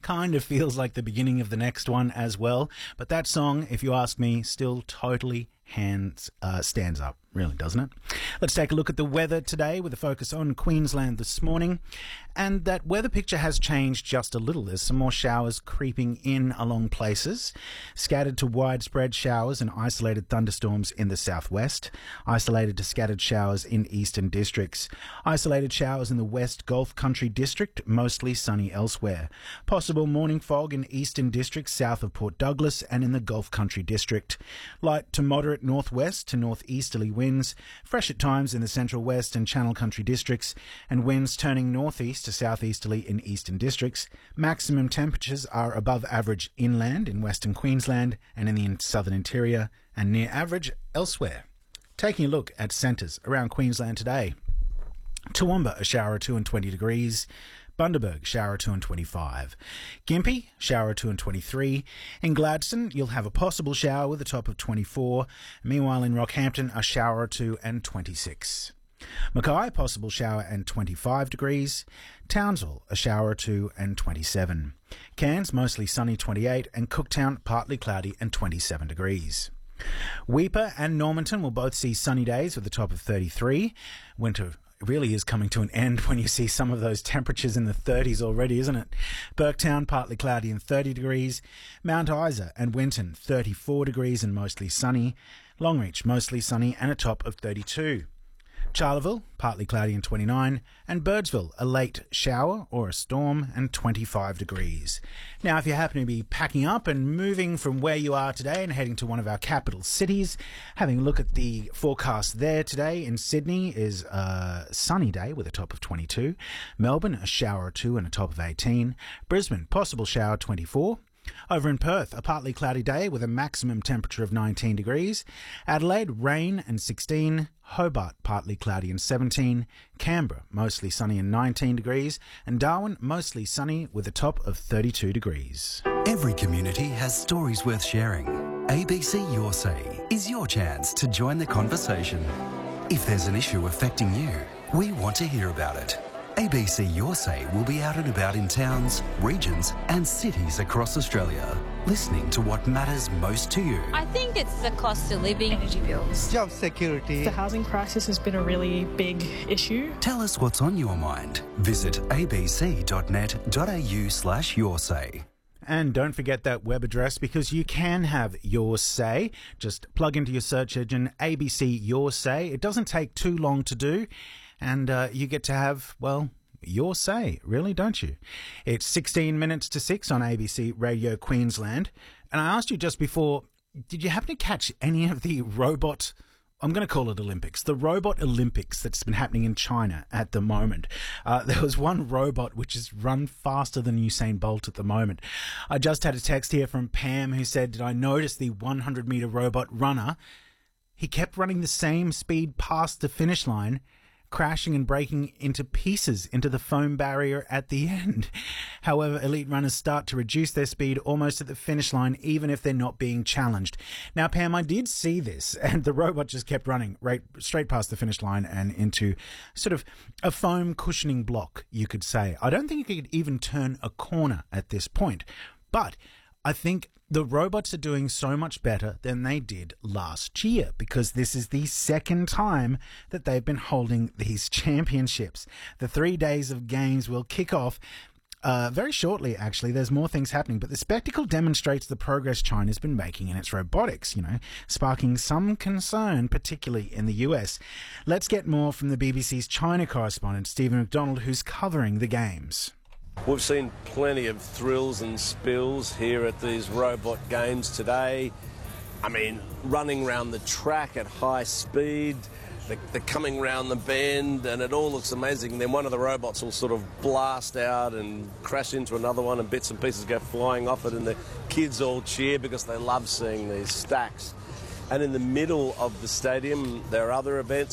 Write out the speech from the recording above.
kind of feels like the beginning of the next one as well. But that song, if you ask me, still totally stands up, really, doesn't it? Let's take a look at the weather today with a focus on Queensland this morning. And that weather picture has changed just a little. There's some more showers creeping in along places, scattered to widespread showers and isolated thunderstorms in the southwest, isolated to scattered showers in eastern districts, isolated showers in the west Gulf Country district, mostly sunny elsewhere, possible morning fog in eastern districts south of Port Douglas and in the Gulf Country district, light to moderate northwest to northeasterly winds, fresh at times in the central west and Channel Country districts, and winds turning northeast to southeasterly in eastern districts. Maximum temperatures are above average inland in western Queensland and in the southern interior, and near average elsewhere. Taking a look at centres around Queensland today. Toowoomba, a shower or two and 20 degrees. Bundaberg, shower 2 and 25. Gympie, shower 2 and 23. In Gladstone, you'll have a possible shower with a top of 24. Meanwhile, in Rockhampton, a shower 2 and 26. Mackay, possible shower and 25 degrees. Townsville, a shower 2 and 27. Cairns, mostly sunny 28. And Cooktown, partly cloudy and 27 degrees. Weipa and Normanton will both see sunny days with a top of 33. Winter really is coming to an end when you see some of those temperatures in the 30s already, isn't it? Burketown, partly cloudy and 30 degrees. Mount Isa and Winton, 34 degrees and mostly sunny. Longreach, mostly sunny and a top of 32. Charleville, partly cloudy and 29, and Birdsville, a late shower or a storm and 25 degrees. Now, if you happen to be packing up and moving from where you are today and heading to one of our capital cities, having a look at the forecast there today in Sydney is a sunny day with a top of 22. Melbourne, a shower or two and a top of 18. Brisbane, possible shower 24. Over in Perth, a partly cloudy day with a maximum temperature of 19 degrees. Adelaide, rain and 16. Hobart, partly cloudy and 17. Canberra, mostly sunny and 19 degrees. And Darwin, mostly sunny with a top of 32 degrees. Every community has stories worth sharing. ABC Your Say is your chance to join the conversation. If there's an issue affecting you, we want to hear about it. ABC Your Say will be out and about in towns, regions and cities across Australia, listening to what matters most to you. I think it's the cost of living, energy bills, job security. The housing crisis has been a really big issue. Tell us what's on your mind. Visit abc.net.au/yoursay. And don't forget that web address because you can have your say. Just plug into your search engine ABC Your Say. It doesn't take too long to do. And you get to have, well, your say, really, don't you? It's 16 minutes to 6 on ABC Radio Queensland. And I asked you just before, did you happen to catch any of the robot, I'm going to call it Olympics, the robot Olympics that's been happening in China at the moment? There was one robot which has run faster than Usain Bolt at the moment. I just had a text here from Pam who said, did I notice the 100-metre robot runner? He kept running the same speed past the finish line, crashing and breaking into pieces into the foam barrier at the end. However, elite runners start to reduce their speed almost at the finish line, even if they're not being challenged. Now, Pam, I did see this, and the robot just kept running right straight past the finish line and into sort of a foam cushioning block, you could say. I don't think it could even turn a corner at this point, but I think the robots are doing so much better than they did last year because this is the second time that they've been holding these championships. The 3 days of games will kick off very shortly, actually. There's more things happening, but the spectacle demonstrates the progress China's been making in its robotics, sparking some concern, particularly in the US. Let's get more from the BBC's China correspondent, Stephen McDonald, who's covering the games. We've seen plenty of thrills and spills here at these robot games today. I mean, running around the track at high speed, they're coming round the bend, and it all looks amazing. And then one of the robots will sort of blast out and crash into another one, and bits and pieces go flying off it, and the kids all cheer because they love seeing these stacks. And in the middle of the stadium, there are other events